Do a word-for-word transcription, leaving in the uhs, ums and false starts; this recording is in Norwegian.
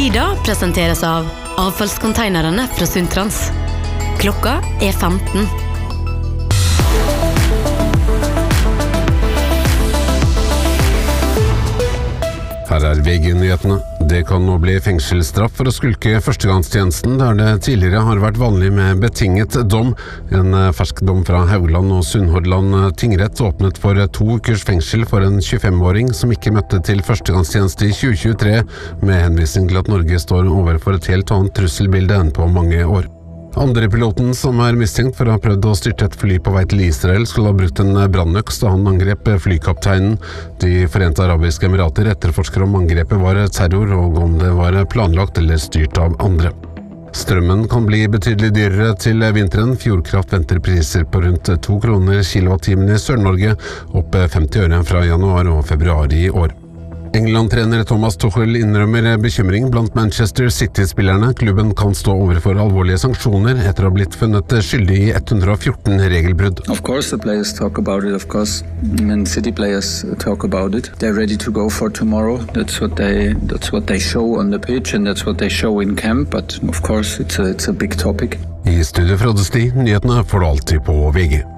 Tida presenteres av avfallskonteinerne fra Suntrans. Klokka er femten. Her er V G-nyhetene. Det kan nå bli fengselsstraff for å skulke førstegangstjenesten, der det tidligere har vært vanlig med betinget dom. En fersk dom fra Haugland og Sunnhordland tingrett åpnet for to ukers fengsel for en tjuefem-åring som ikke møtte til førstegangstjeneste i tjue tjuetre, med henvisning til at Norge står overfor et helt annet trusselbilde enn på mange år. Andre piloten, som er mistenkt for å ha prøvd å styrte et fly på vei til Israel, skulle ha brukt en brannøks da han angrep flykapteinen. De Forente Arabiske Emirater etterforsker om angrepet var terror, og om det var planlagt eller styrt av andre. Strømmen kan bli betydelig dyrere til vinteren. Fjordkraft venter priser på rundt to kroner kilowattimen i Sør-Norge, opp femti øre fra januar og februar i år. England-trener Thomas Tuchel innrømmer bekymring blant Manchester City-spillerne. Klubben kan stå overfor alvorlige sanksjoner etter å ha blitt funnet skyldig i one hundred fourteen regelbrudd. Of course the players talk about it, of course. Man City players talk about it. They're ready to go for tomorrow. That's what they that's what they show on the pitch and that's what they show in camp, but of course it's a, it's a big topic. I studio fra Odesti, nyhetene får du alltid på V G.